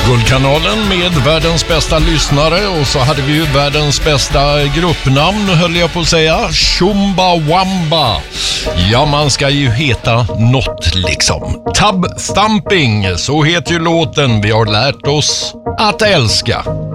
Guldkanalen med världens bästa lyssnare, och så hade vi ju världens bästa gruppnamn, höll jag på att säga. Chumbawamba. Ja, man ska ju heta något liksom. Tub Thumping, så heter ju låten vi har lärt oss att älska.